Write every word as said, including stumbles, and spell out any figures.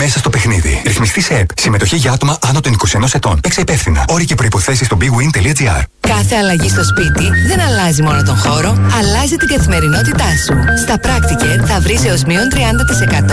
μέσα στο παιχνίδι. Ρυθμιστή σε ΕΠ. Συμμετοχή για άτομα άνω των είκοσι ενός ετών. Παίξε υπεύθυνα. Όροι και προϋποθέσεις στο big win τελεία gr. Κάθε αλλαγή στο σπίτι δεν αλλάζει μόνο τον χώρο, αλλάζει την καθημερινότητά σου. Στα Practicare θα βρεις έως μείον τριάντα τοις εκατό